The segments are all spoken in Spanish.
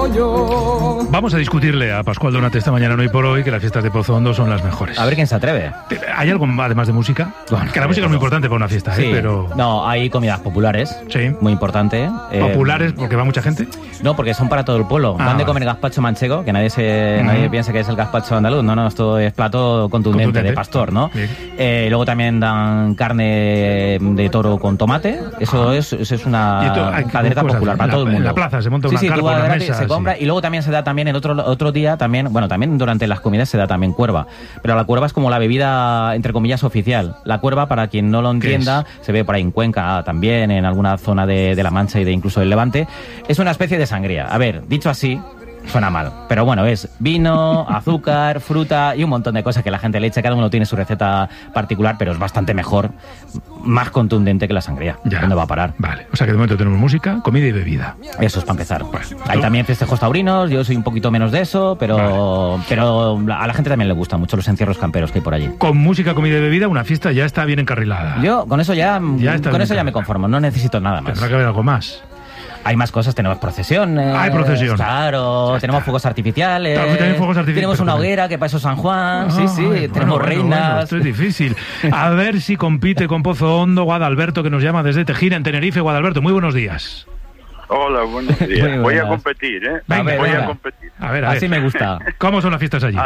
yo. Vamos a discutirle a Pascual Donate esta mañana, no hoy por hoy, que las fiestas de Pozo Hondo son las mejores. A ver quién se atreve. ¿Hay algo además de música? Bueno, que la música es muy importante para una fiesta, sí. Pero... No, hay comidas populares. Sí. Muy importante. ¿Populares porque va mucha gente? No, porque son para todo el pueblo. Van de comer gazpacho manchego, que nadie piensa que es el gazpacho andaluz. No, esto es plato contundente. De pastor, ¿no? Luego también dan carne de toro con tomate. Eso es una cadereta popular para todo el mundo. En la plaza se monta una carpa por la mesa. Se compra, y luego también se da también el otro día también durante las comidas se da también cuerva. Pero la cuerva es como la bebida, entre comillas, oficial. La cuerva, para quien no lo entienda, se ve por ahí en Cuenca también, en alguna zona de La Mancha y incluso del Levante. Es una especie de sangría. A ver, dicho así, suena mal, pero bueno, es vino, azúcar, fruta y un montón de cosas que la gente le echa. Cada uno tiene su receta particular, pero es bastante mejor, más contundente que la sangría. Ya. ¿Dónde va a parar? Vale, o sea que de momento tenemos música, comida y bebida. Eso es para empezar. Hay también festejos taurinos, yo soy un poquito menos de eso, pero a la gente también le gustan mucho los encierros camperos que hay por allí. Con música, comida y bebida, una fiesta ya está bien encarrilada. Yo con eso ya me conformo, no necesito nada más. Tendrá que haber algo más. Hay más cosas, tenemos procesiones. Hay procesión. Claro, tenemos fuegos artificiales. También fuegos artificiales. Tenemos una hoguera que para eso San Juan. Tenemos reinas. Bueno, esto es difícil. A ver si compite con Pozo Hondo Guadalberto, que nos llama desde Tejina, en Tenerife. Guadalberto, muy buenos días. Hola, buenos días. Voy a competir, ¿eh? Voy a competir. A ver. Así me gusta. ¿Cómo son las fiestas allí?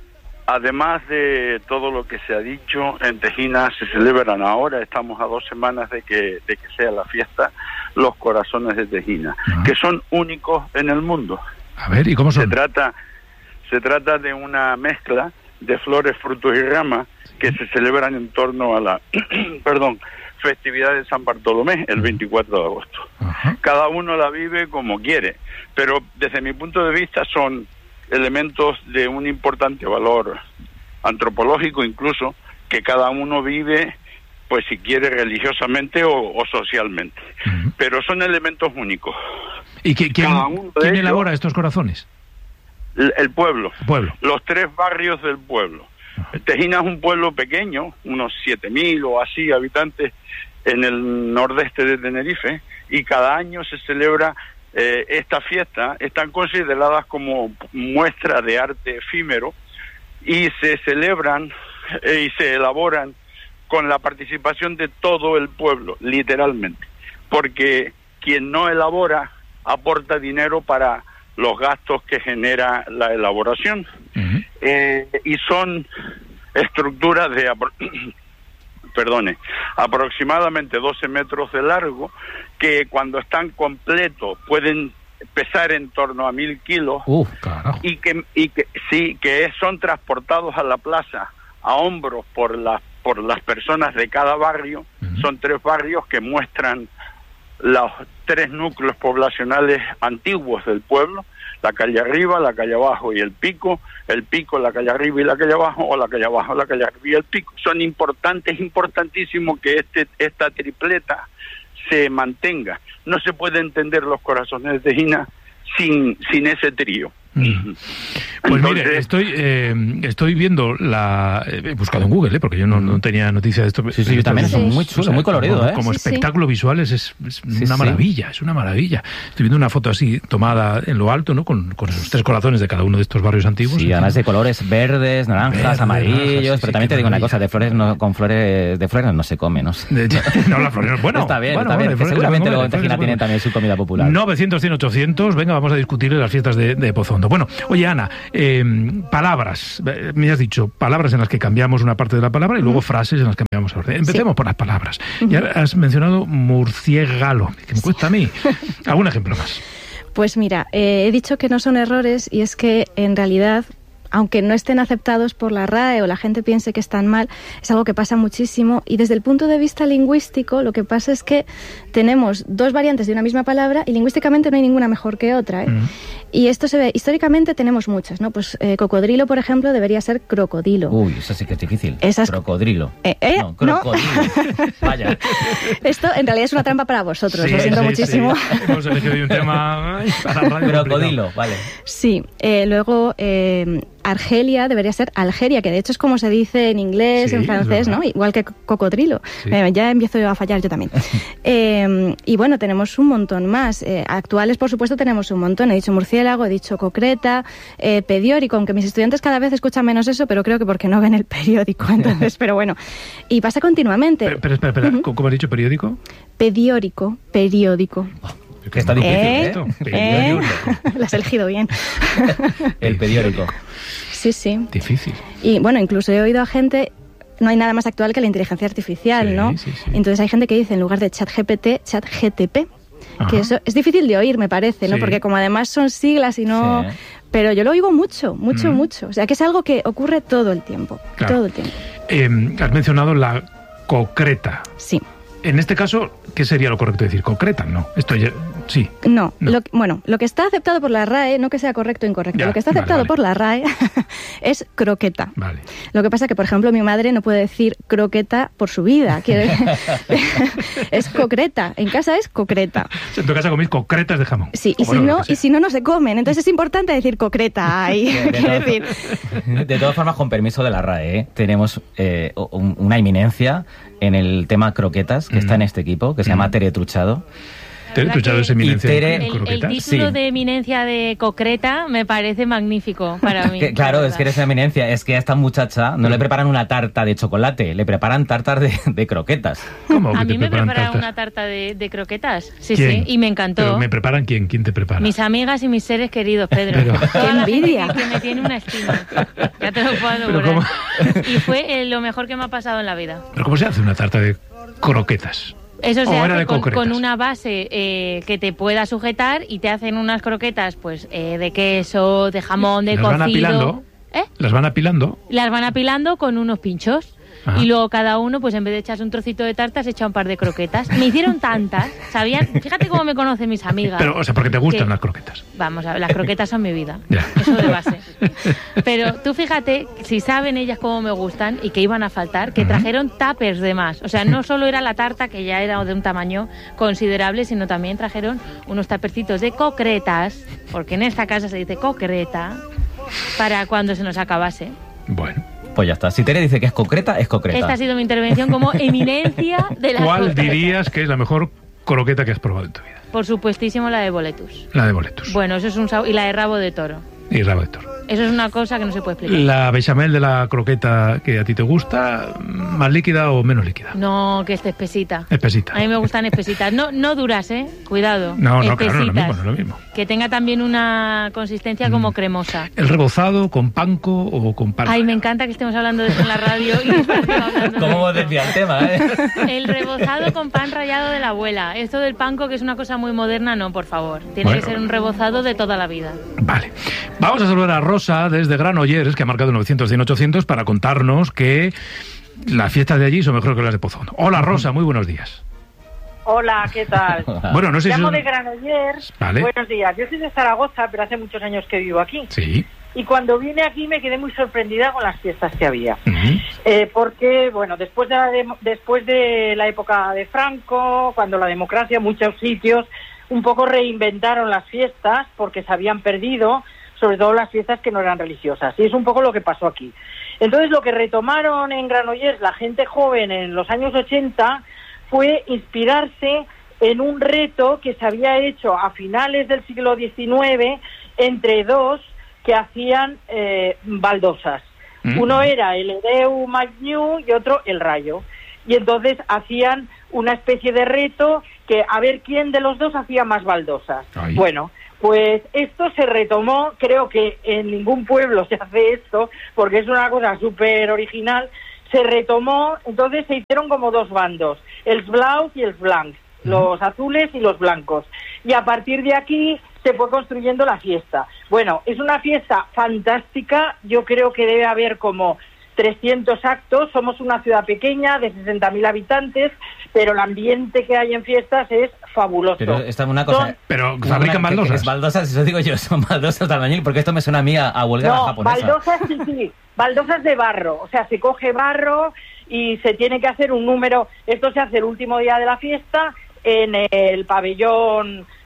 Además de todo lo que se ha dicho, en Tejina se celebran ahora, estamos a 2 semanas de que sea la fiesta, los corazones de Tejina, que son únicos en el mundo. A ver, ¿y cómo son? Se trata de una mezcla de flores, frutos y ramas que se celebran en torno a la festividad de San Bartolomé, el 24 de agosto. Cada uno la vive como quiere, pero desde mi punto de vista son elementos de un importante valor antropológico, incluso, que cada uno vive, pues si quiere, religiosamente o socialmente. Pero son elementos únicos. ¿Y quién elabora estos corazones? El pueblo. Los 3 barrios del pueblo. Tejina es un pueblo pequeño, unos 7.000 o así habitantes en el nordeste de Tenerife, y cada año se celebra esta fiesta. Están consideradas como muestra de arte efímero y se celebran y se elaboran con la participación de todo el pueblo, literalmente, porque quien no elabora aporta dinero para los gastos que genera la elaboración. Y son estructuras de aproximadamente 12 metros de largo, que cuando están completos pueden pesar en torno a 1.000 kilos, y que son transportados a la plaza a hombros por las personas de cada barrio. Son 3 barrios que muestran los 3 núcleos poblacionales antiguos del pueblo: la calle arriba, la calle abajo y el pico, la calle arriba y la calle abajo, o la calle abajo, la calle arriba y el pico. Son importantísimo que esta tripleta se mantenga. No se puede entender los corazones de Tejina sin ese trío. Pues mire, estoy viendo he buscado en Google, porque yo no tenía noticia de esto. Sí, yo también, son muy chulos, muy coloridos, como espectáculo visual es una maravilla, es una maravilla. Estoy viendo una foto así tomada en lo alto, ¿no? Con esos 3 corazones de cada uno de estos barrios antiguos. Sí, además de colores verdes, naranjas, amarillos, pero también te digo una cosa, de flores no se come, ¿no? No, las flores, bueno. Está bien, que seguramente luego en Tejina tienen también su comida popular. 900, 100, 800, venga, vamos a discutir las fiestas de Pozo Hondo. Bueno, oye, Ana, palabras, me has dicho palabras en las que cambiamos una parte de la palabra y luego frases en las que cambiamos orden. Empecemos por las palabras. Ya has mencionado murciégalo, que me cuesta a mí. ¿Algún ejemplo más? Pues mira, he dicho que no son errores, y es que en realidad, aunque no estén aceptados por la RAE o la gente piense que están mal, es algo que pasa muchísimo. Y desde el punto de vista lingüístico, lo que pasa es que tenemos 2 variantes de una misma palabra y lingüísticamente no hay ninguna mejor que otra, ¿eh? Y esto se ve, históricamente tenemos muchas, ¿no? Pues cocodrilo, por ejemplo, debería ser crocodilo. Uy, eso sí que es difícil. Crocodrilo. No, crocodilo. No. Vaya. Esto en realidad es una trampa para vosotros, lo siento muchísimo. Sí. Hemos elegido un tema para radio. Crocodilo, vale. Sí, luego Argelia debería ser Algeria, que de hecho es como se dice en inglés, en francés, ¿no? Igual que cocodrilo. Sí. Ya empiezo a fallar yo también. Y bueno, tenemos un montón más. Actuales, por supuesto, tenemos un montón. He dicho murciélago, he dicho concreta, pediórico, aunque mis estudiantes cada vez escuchan menos eso, pero creo que porque no ven el periódico, entonces, pero bueno. Y pasa continuamente. Pero espera, ¿cómo has dicho periódico? Pediórico, periódico. Que está difícil, Lo has elegido bien. El periódico. Sí. Difícil. Y bueno, incluso he oído a gente, no hay nada más actual que la inteligencia artificial, ¿no? Sí. Entonces hay gente que dice en lugar de ChatGPT, ChatGTP. Ajá. Que eso es difícil de oír, me parece, ¿no? Porque como además son siglas y no... Sí. Pero yo lo oigo mucho. O sea, que es algo que ocurre todo el tiempo. Claro. Todo el tiempo. Has mencionado la concreta. Sí. En este caso, ¿qué sería lo correcto decir? ¿Concreta? No. Esto ya... Sí. No. Lo que está aceptado por la RAE, no que sea correcto o incorrecto, lo que está aceptado por la RAE es croqueta. Vale. Lo que pasa que, por ejemplo, mi madre no puede decir croqueta por su vida. Es concreta. En casa es concreta. En tu casa coméis concretas de jamón. Sí, y si no se comen. Entonces es importante decir concreta. De todas formas, con permiso de la RAE, tenemos una eminencia en el tema croquetas que está en este equipo, que se llama Tere Truchado. El título de eminencia de concreta me parece magnífico para mí. Claro, es que eres eminencia. Es que a esta muchacha no le preparan una tarta de chocolate, le preparan tartas de croquetas. ¿Cómo? A mí me preparan una tarta de croquetas. Sí, y me encantó. ¿Pero me preparan quién? ¿Quién te prepara? Mis amigas y mis seres queridos, Pedro. ¡Qué envidia! Que me tiene una estima. Ya te lo puedo asegurar. Y fue lo mejor que me ha pasado en la vida. ¿Pero cómo se hace una tarta de croquetas? Eso se hace con una base que te pueda sujetar y te hacen unas croquetas pues de queso, de jamón, de cocido. ¿Las van apilando? ¿Las van apilando? Las van apilando con unos pinchos. Ajá. Y luego cada uno, pues en vez de echarse un trocito de tarta, se echa un par de croquetas. Me hicieron tantas, ¿sabían? Fíjate cómo me conocen mis amigas. Pero, o sea, porque te gustan las croquetas. Vamos a ver, las croquetas son mi vida. Eso de base. Pero tú fíjate, si saben ellas cómo me gustan y que iban a faltar, que trajeron tuppers de más. O sea, no solo era la tarta, que ya era de un tamaño considerable, sino también trajeron unos tapercitos de concretas, porque en esta casa se dice concreta, para cuando se nos acabase. Bueno. Pues ya está. Si Tere dice que es concreta, es concreta. Esta ha sido mi intervención como eminencia de la ¿Cuál dirías que es la mejor croqueta que has probado en tu vida? Por supuestísimo la de boletus. La de boletus. Bueno, eso es un sabor. Y la de rabo de toro. Y rabo de toro. Eso es una cosa que no se puede explicar. ¿La bechamel de la croqueta que a ti te gusta, más líquida o menos líquida? No, que esté espesita. Espesita. A mí me gustan espesitas. No duras, Cuidado. No, claro, no es lo mismo. Que tenga también una consistencia como cremosa. ¿El rebozado con panko o con pan? Ay, me encanta que estemos hablando de eso en la radio. ¿Cómo hemos desviado el tema, El rebozado con pan rallado de la abuela. Esto del panko, que es una cosa muy moderna, no, por favor. Tiene que ser un rebozado de toda la vida. Vale. Vamos a saludar a Rosa desde Granollers, que ha marcado 900 100 800 para contarnos que las fiestas de allí son mejor que las de Pozondo. Hola Rosa, muy buenos días. Hola, ¿qué tal? Bueno, no sé Llamo de Granollers. Vale. Buenos días. Yo soy de Zaragoza, pero hace muchos años que vivo aquí. Sí. Y cuando vine aquí me quedé muy sorprendida con las fiestas que había. Porque, bueno, después de la época de Franco, cuando la democracia, muchos sitios un poco reinventaron las fiestas porque se habían perdido, sobre todo las fiestas que no eran religiosas. Y es un poco lo que pasó aquí. Entonces, lo que retomaron en Granollers la gente joven en los años 80 fue inspirarse en un reto que se había hecho a finales del siglo XIX entre dos que hacían baldosas. Uno era el Hereu Magnu y otro el Rayo. Y entonces hacían una especie de reto que a ver quién de los dos hacía más baldosas. Ay. Bueno, pues esto se retomó, creo que en ningún pueblo se hace esto, porque es una cosa súper original. Se retomó, entonces se hicieron como dos bandos, el Blaus y el Blanc, los azules y los blancos. Y a partir de aquí se fue construyendo la fiesta. Bueno, es una fiesta fantástica, yo creo que debe haber como 300 actos, somos una ciudad pequeña de 60.000 habitantes, pero el ambiente que hay en fiestas es fabuloso. Pero esta es una cosa... Pero fabrican baldosas. Es baldosas, eso digo yo, son baldosas de albañil, porque esto me suena a mí a huelga japonesa. Baldosas sí, baldosas de barro, o sea, se coge barro y se tiene que hacer un número, esto se hace el último día de la fiesta en el pabellón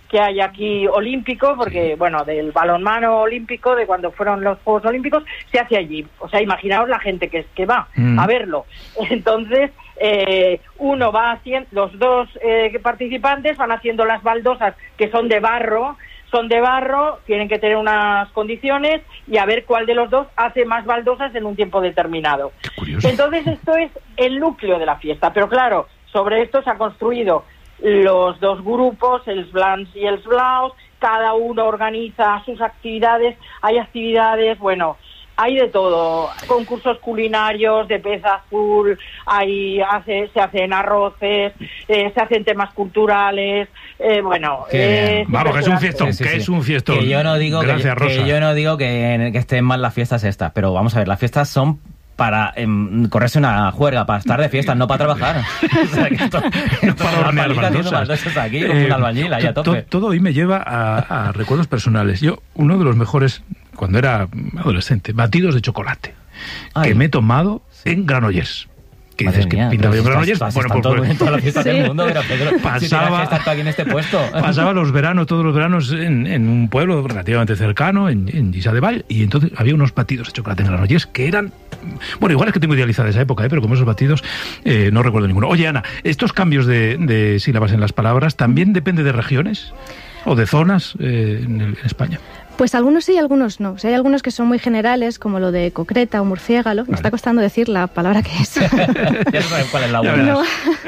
que hay aquí olímpico, porque, bueno, del balonmano olímpico, de cuando fueron los Juegos Olímpicos, se hace allí. O sea, imaginaos la gente que va a verlo. Entonces, uno va haciendo, los dos participantes van haciendo las baldosas, que son de barro, tienen que tener unas condiciones y a ver cuál de los dos hace más baldosas en un tiempo determinado. Entonces, esto es el núcleo de la fiesta, pero claro, sobre esto se ha construido los dos grupos, el Blancs y el Blaus, cada uno organiza sus actividades, hay actividades, bueno, hay de todo, concursos culinarios de pez azul, se hacen arroces, se hacen temas culturales, vamos, que es un fiestón, es un fiestón. Que yo no digo Gracias, Rosa. que yo no digo que estén mal las fiestas estas, pero vamos a ver, las fiestas son para correrse una juerga, para estar de fiesta, no para trabajar. O sea, que esto para hornear baldosas. Aquí, como un albañil, ahí a tope. Todo hoy me lleva a recuerdos personales. Yo, uno de los mejores, cuando era adolescente, batidos de chocolate, que me he tomado en Granollers. Que dices que pinta bien Granollers. Bueno, pues toda la fiesta del mundo, pero Pedro, pasaba aquí en este puesto. Pasaba todos los veranos en un pueblo relativamente cercano, en Lliçà de Vall, y entonces había unos batidos de chocolate en Granollers que eran, bueno, igual es que tengo idealizada esa época, pero como esos batidos no recuerdo ninguno. Oye, Ana, estos cambios de sílabas en las palabras también depende de regiones o de zonas en España. Pues algunos sí y algunos no. O sea, hay algunos que son muy generales, como lo de concreta o murciégalo. Me está costando decir la palabra que es. Ya no saben cuál es la buena. No.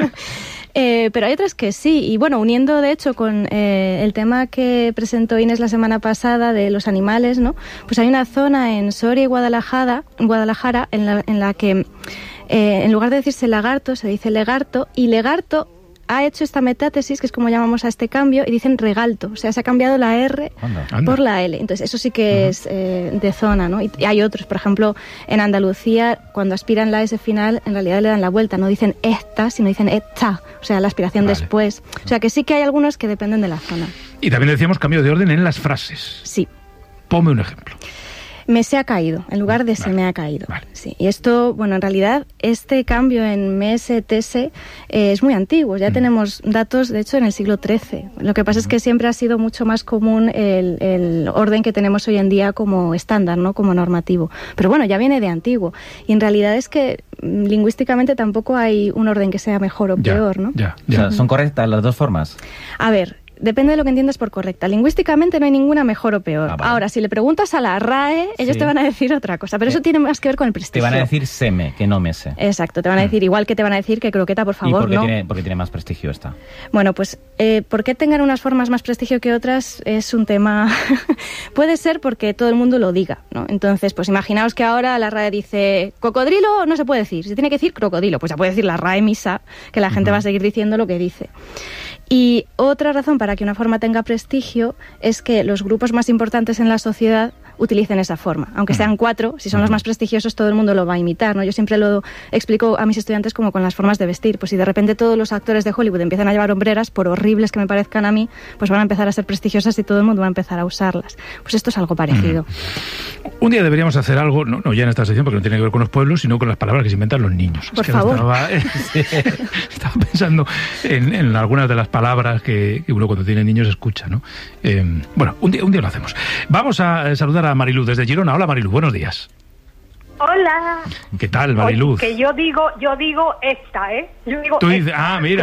Pero hay otras que sí. Y bueno, uniendo de hecho con el tema que presentó Inés la semana pasada de los animales, ¿no? Pues hay una zona en Soria y Guadalajara en la que en lugar de decirse lagarto, se dice legarto, y legarto ha hecho esta metátesis, que es como llamamos a este cambio, y dicen regalto. O sea, se ha cambiado la R por la L. Entonces, eso sí que es de zona, ¿no? Y hay otros, por ejemplo, en Andalucía, cuando aspiran la S final, en realidad le dan la vuelta. No dicen esta, sino dicen esta. O sea, la aspiración después. O sea, que sí que hay algunos que dependen de la zona. Y también decíamos cambio de orden en las frases. Sí. Ponme un ejemplo. Me se ha caído, en lugar de se me ha caído. Vale. Sí. Y esto, bueno, en realidad, este cambio en mese, tese, es muy antiguo. Ya tenemos datos, de hecho, en el siglo XIII. Lo que pasa es que siempre ha sido mucho más común el orden que tenemos hoy en día como estándar, ¿no? Como normativo. Pero bueno, ya viene de antiguo. Y en realidad es que lingüísticamente tampoco hay un orden que sea mejor o peor, ¿no? O sea, ¿son correctas las dos formas? A ver, depende de lo que entiendas por correcta. Lingüísticamente no hay ninguna mejor o peor. Vale. Ahora, si le preguntas a la RAE, ellos te van a decir otra cosa, pero eso tiene más que ver con el prestigio. Te van a decir seme, que no mese. Exacto, te van a decir igual que te van a decir que croqueta, por favor, ¿Y no. por qué tiene más prestigio esta? Bueno, pues ¿por qué tengan unas formas más prestigio que otras? Es un tema... Puede ser porque todo el mundo lo diga, ¿no? Entonces, pues imaginaos que ahora la RAE dice cocodrilo, no se puede decir, se tiene que decir crocodilo, pues ya puede decir la RAE misa, que la gente va a seguir diciendo lo que dice. Y otra razón para que una forma tenga prestigio es que los grupos más importantes en la sociedad utilicen esa forma. Aunque sean 4, si son los más prestigiosos, todo el mundo lo va a imitar, ¿no? Yo siempre lo explico a mis estudiantes como con las formas de vestir. Pues si de repente todos los actores de Hollywood empiezan a llevar hombreras, por horribles que me parezcan a mí, pues van a empezar a ser prestigiosas y todo el mundo va a empezar a usarlas. Pues esto es algo parecido. Un día deberíamos hacer algo, no ya en esta sección, porque no tiene que ver con los pueblos, sino con las palabras que se inventan los niños. Por favor. Estaba pensando en algunas de las palabras que uno cuando tiene niños escucha, ¿no? Bueno, un día lo hacemos. Vamos a saludar a Mariluz desde Girona. Hola, Mariluz, buenos días. Hola. ¿Qué tal, Mariluz? Oye, que yo digo esta, ¿eh? Yo digo Tú dices, esta. mira.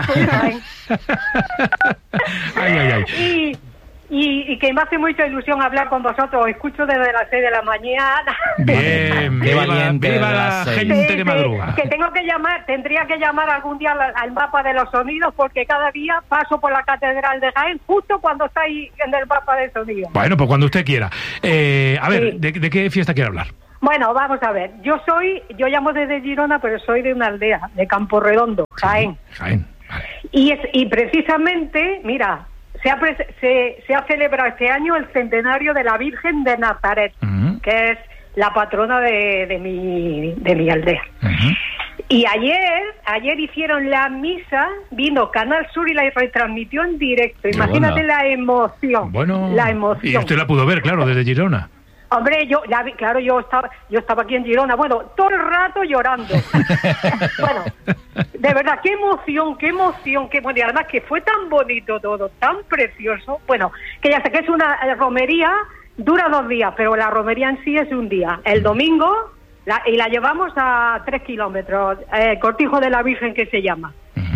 Ay. Y que me hace mucha ilusión hablar con vosotros. Os escucho desde las 6 de la mañana. Bien, viva la gente que madruga. Que tendría que llamar algún día al mapa de los sonidos, porque cada día paso por la Catedral de Jaén justo cuando estáis en el mapa de sonidos. Bueno, pues cuando usted quiera. A ver, ¿de qué fiesta quiere hablar? Bueno, vamos a ver. Yo llamo desde Girona, pero soy de una aldea, de Campo Redondo, Jaén. Jaén, vale. Y precisamente, mira, se ha celebrado este año el centenario de la Virgen de Nazaret, que es la patrona de mi aldea. Y ayer hicieron la misa, vino Canal Sur y la retransmitió en directo. Imagínate la emoción. Bueno, la emoción. Y usted la pudo ver, claro, desde Girona. Hombre, yo estaba aquí en Girona, bueno, todo el rato llorando. Bueno, de verdad, qué emoción, qué bueno, y además que fue tan bonito todo, tan precioso. Bueno, que ya sé que es una romería, dura 2 días, pero la romería en sí es un día. El domingo, y la llevamos a 3 kilómetros, Cortijo de la Virgen que se llama.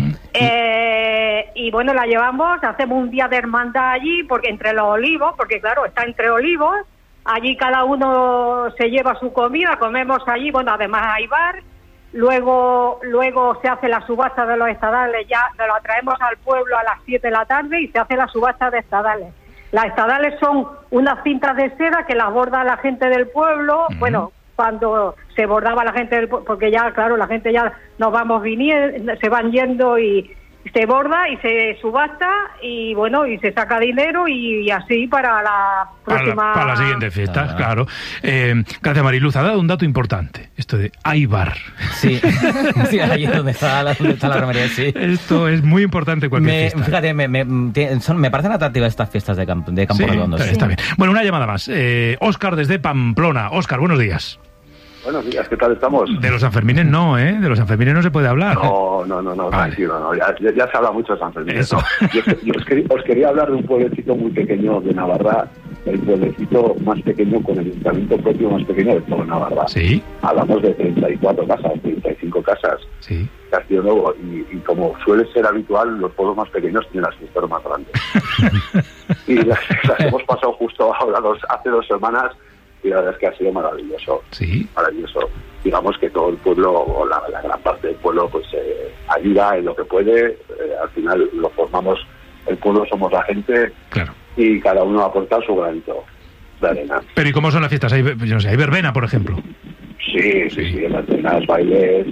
Y bueno, la llevamos, hacemos un día de hermandad allí, porque entre los olivos, porque claro, está entre olivos. Allí cada uno se lleva su comida, comemos allí, bueno, además hay bar, luego se hace la subasta de los estadales, ya nos la traemos al pueblo a las 7 de la tarde y se hace la subasta de estadales. Las estadales son unas cintas de seda que las borda la gente del pueblo, bueno, cuando se bordaba la gente del pueblo, porque ya, claro, la gente ya nos vamos viniendo, se van yendo y se borda y se subasta y bueno, y se saca dinero y así para la próxima... Para la siguiente fiesta, claro. Gracias, Mariluz. Ha dado un dato importante, esto de Aibar. Sí, sí, ahí es donde está la romería, sí. Esto es muy importante en cualquier fiesta. Fíjate, me parecen atractivas estas fiestas de Campo Redondo. Sí, está bien. Bueno, una llamada más. Óscar desde Pamplona. Óscar, buenos días. Buenos días, ¿qué tal estamos? De los Sanfermines no, ¿eh? De los Sanfermines no se puede hablar. No, vale. Tranquilo, no. Ya se habla mucho de Sanfermines. No. Yo os quería hablar de un pueblecito muy pequeño de Navarra, el pueblecito más pequeño con el ayuntamiento propio más pequeño de todo Navarra. Sí. Hablamos de 34 casas, 35 casas. Sí. Castillo Nuevo. Y como suele ser habitual, los pueblos más pequeños tienen las fiestas más grandes. Y las hemos pasado justo ahora, hace 2 semanas. Y la verdad es que ha sido maravilloso. Sí. Maravilloso. Digamos que todo el pueblo, o la gran parte del pueblo, pues ayuda en lo que puede. Al final lo formamos, el pueblo somos la gente. Claro. Y cada uno aporta su granito de arena. Pero ¿y cómo son las fiestas? Yo no sé, ¿hay verbena, por ejemplo? Sí, las verbenas, bailes,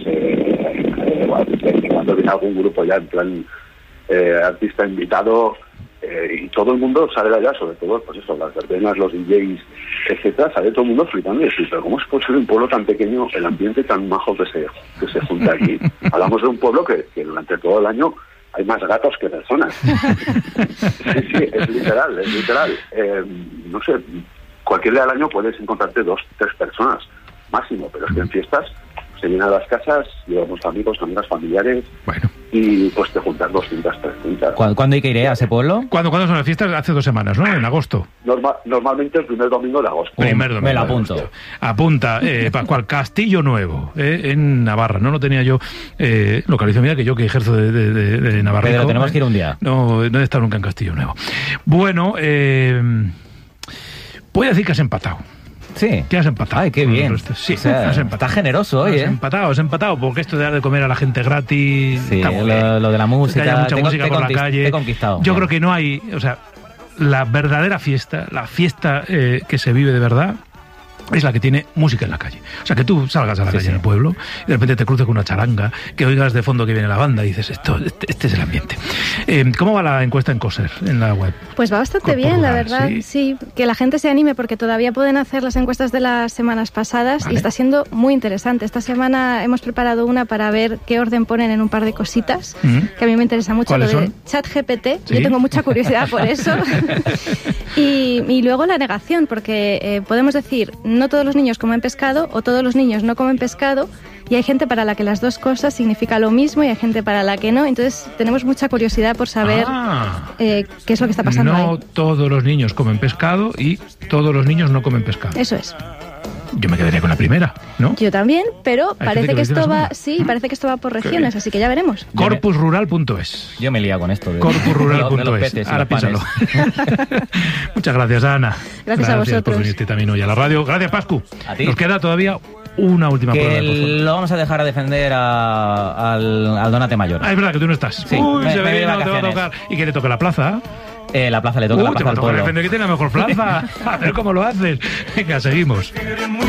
cuando viene algún grupo ya en plan artista invitado, y todo el mundo sale de allá, sobre todo, pues eso, las verbenas, los DJs, etcétera, sale todo el mundo flipando y decir, pero ¿cómo es posible un pueblo tan pequeño, el ambiente tan majo que se junta aquí? Hablamos de un pueblo que durante todo el año hay más gatos que personas. Sí, es literal. No sé, cualquier día del año puedes encontrarte 2, 3 personas máximo, pero es que en fiestas se llenan las casas, llevamos amigos, amigas, familiares, y pues te juntas 200, 300. ¿Cuándo hay que ir a ese pueblo? ¿Cuándo son las fiestas? Hace 2 semanas, ¿no? En agosto. Normalmente el primer domingo de agosto. Me lo apunto. Apunta, Pascual, Castillo Nuevo, en Navarra. No lo tenía yo localizado. Mira que yo que ejerzo de Navarra. Pero tenemos que ir un día. No he estado nunca en Castillo Nuevo. Bueno, puedo decir que has empatado. Sí. Que has empatado. Ay, qué bien. Sí, o sea, has empatado. Está generoso hoy, Has empatado, porque esto de dar de comer a la gente gratis... Sí, lo de la música... Que haya mucha música por la calle. Te he conquistado. Yo creo que no hay... O sea, la verdadera fiesta, la fiesta que se vive de verdad, es la que tiene música en la calle. O sea, que tú salgas a la calle en el pueblo y de repente te cruces con una charanga, que oigas de fondo que viene la banda y dices, este es el ambiente. ¿Cómo va la encuesta en Coser, en la web? Pues va bastante bien, la verdad. Sí, que la gente se anime porque todavía pueden hacer las encuestas de las semanas pasadas y está siendo muy interesante. Esta semana hemos preparado una para ver qué orden ponen en un par de cositas, que a mí me interesa mucho. Lo de ChatGPT, yo tengo mucha curiosidad por eso. y luego la negación, porque podemos decir... No todos los niños comen pescado o todos los niños no comen pescado y hay gente para la que las 2 cosas significa lo mismo y hay gente para la que no. Entonces tenemos mucha curiosidad por saber qué es lo que está pasando ahí. No todos los niños comen pescado y todos los niños no comen pescado. Eso es. Yo me quedaría con la primera, ¿no? Yo también, pero parece que esto va, parece que esto va por regiones, así que ya veremos. Corpusrural.es. Yo me he liado con esto. Corpusrural.es. Ahora piénsalo. Muchas gracias, Ana. Gracias a vosotros. Por venirte también hoy a la radio. Gracias, Pascu. A ti. Nos queda todavía una última prueba. Lo vamos a dejar a defender al Donate Mayor. Es verdad que tú no estás. Sí, Uy, se ve, no te va a tocar. ¿Y que le toque la plaza? La plaza le toca la plaza al pueblo. Defender que tiene la mejor plaza. A ver cómo lo haces. Venga, seguimos.